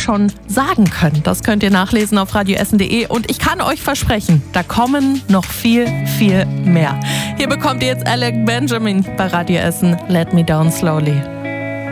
schon sagen können. Das könnt ihr nachlesen auf radioessen.de und ich kann euch versprechen, da kommen noch viel, viel mehr. Hier bekommt ihr jetzt Alec Benjamin bei Radio Essen. Let Me Down Slowly.